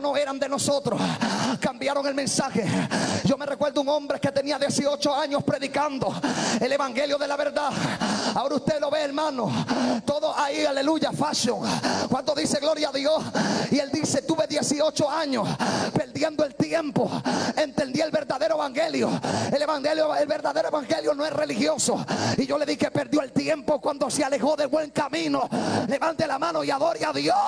no eran de nosotros, cambiaron el mensaje. Yo me recuerdo un hombre que tenía 18 años predicando el evangelio de la verdad. Ahora usted lo ve, hermano, todo ahí, aleluya, fashion. Cuando dice gloria a Dios, y él dice: tuve 18 años perdiendo el tiempo, entendí el verdadero evangelio. El verdadero evangelio no es religioso. Y yo le dije que perdió el tiempo cuando se alejó del buen camino. Levante la mano y adore a Dios.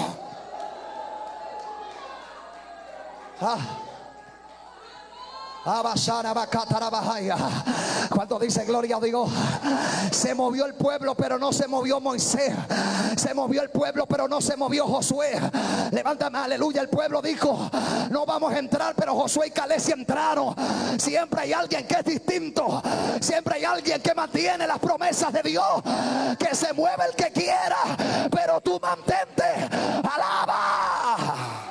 Cuando dice gloria a Dios, se movió el pueblo, pero no se movió Moisés. Se movió el pueblo, pero no se movió Josué. Levántame, aleluya. El pueblo dijo: no vamos a entrar, pero Josué y Caleb sí entraron. Siempre hay alguien que es distinto. Siempre hay alguien que mantiene las promesas de Dios. Que se mueve el que quiera, pero tú mantente. Alaba.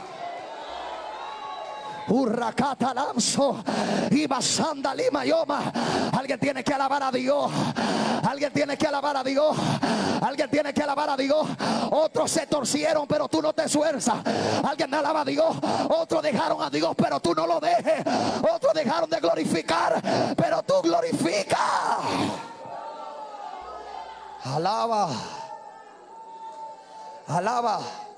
Urracata lanzo y basanda lima yoma. Alguien tiene que alabar a Dios. Alguien tiene que alabar a Dios. Alguien tiene que alabar a Dios. Otros se torcieron, pero tú no te esfuerzas. Alguien alaba a Dios. Otros dejaron a Dios, pero tú no lo dejes. Otros dejaron de glorificar, pero tú glorificas. Alaba. Alaba.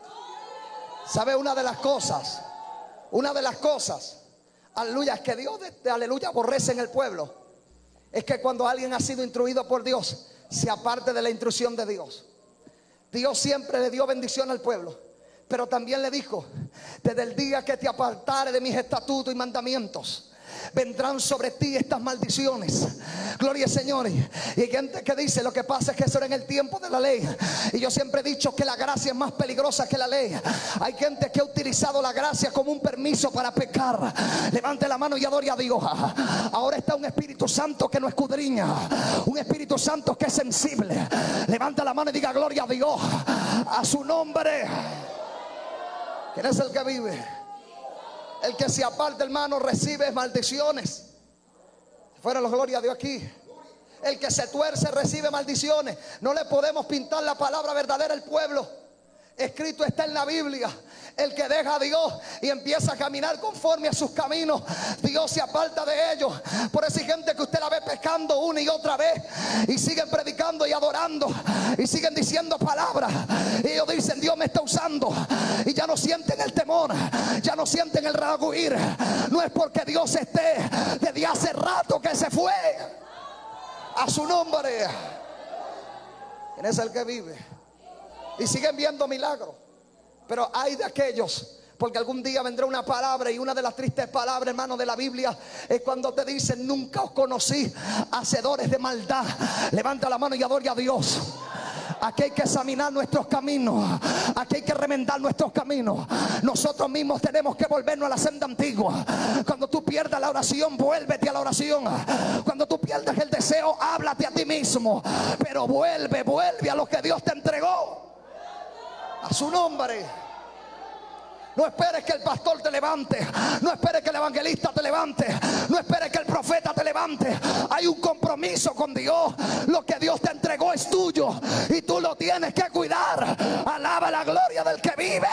¿Sabe una de las cosas? Una de las cosas, aleluya, es que Dios, aleluya, aborrece en el pueblo. Es que cuando alguien ha sido instruido por Dios, se aparte de la instrucción de Dios. Dios siempre le dio bendición al pueblo, pero también le dijo: desde el día que te apartare de mis estatutos y mandamientos, vendrán sobre ti estas maldiciones. Gloria al Señor. Y hay gente que dice: lo que pasa es que eso era en el tiempo de la ley. Y yo siempre he dicho que la gracia es más peligrosa que la ley. Hay gente que ha utilizado la gracia como un permiso para pecar. Levante la mano y adore a Dios. Ahora está un Espíritu Santo que no escudriña, un Espíritu Santo que es sensible. Levanta la mano y diga: gloria a Dios, a su nombre. ¿Quién es el que vive? El que se aparta, hermano, recibe maldiciones. Fuera la gloria de Dios aquí. El que se tuerce recibe maldiciones. No le podemos pintar la palabra verdadera al pueblo. Escrito está en la Biblia: el que deja a Dios y empieza a caminar conforme a sus caminos, Dios se aparta de ellos. Por eso hay gente que usted la ve pecando una y otra vez, y siguen predicando y adorando, y siguen diciendo palabras, y ellos dicen: Dios me está usando, y ya no sienten el temor, ya no sienten el redarguir. No es porque Dios esté, desde hace rato que se fue. A su nombre. ¿Quién es el que vive? Y siguen viendo milagros. Pero hay de aquellos, porque algún día vendrá una palabra, y una de las tristes palabras, hermano, de la Biblia es cuando te dicen: nunca os conocí, hacedores de maldad. Levanta la mano y adore a Dios. Aquí hay que examinar nuestros caminos. Aquí hay que remendar nuestros caminos. Nosotros mismos tenemos que volvernos a la senda antigua. Cuando tú pierdas la oración, vuélvete a la oración. Cuando tú pierdas el deseo, háblate a ti mismo. Pero vuelve a lo que Dios te entregó. A su nombre. No esperes que el pastor te levante. No esperes que el evangelista te levante. No esperes que el profeta te levante. Hay un compromiso con Dios. Lo que Dios te entregó es tuyo, y tú lo tienes que cuidar. Alaba la gloria del que vive.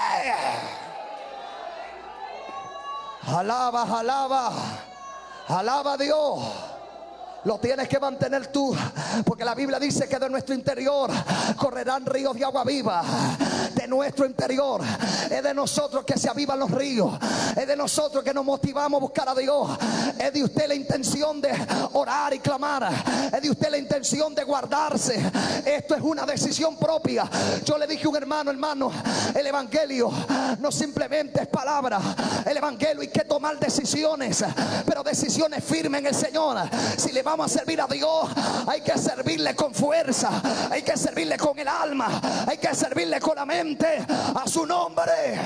Alaba, alaba. Alaba a Dios. Lo tienes que mantener tú, porque la Biblia dice que de nuestro interior correrán ríos de agua viva. De nuestro interior es de nosotros que se avivan los ríos. Es de nosotros que nos motivamos a buscar a Dios. Es de usted la intención de orar y clamar. Es de usted la intención de guardarse. Esto es una decisión propia. Yo le dije a un hermano, el evangelio no simplemente es palabra. El evangelio hay que tomar decisiones, pero decisiones firmes en el Señor. Si le vamos a servir a Dios, hay que servirle con fuerza, hay que servirle con el alma, hay que servirle con la mente. A su nombre.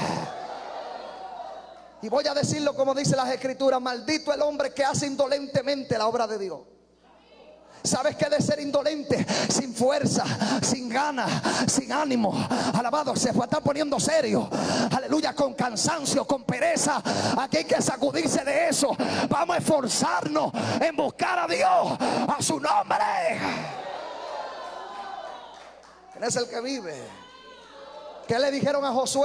Y voy a decirlo como dice las Escrituras: maldito el hombre que hace indolentemente la obra de Dios. ¿Sabes qué? De ser indolente, sin fuerza, sin ganas, sin ánimo. Alabado, se está poniendo serio. Aleluya, con cansancio, con pereza. Aquí hay que sacudirse de eso. Vamos a esforzarnos en buscar a Dios. A su nombre. ¿Quién es el que vive? ¿Qué le dijeron a Josué?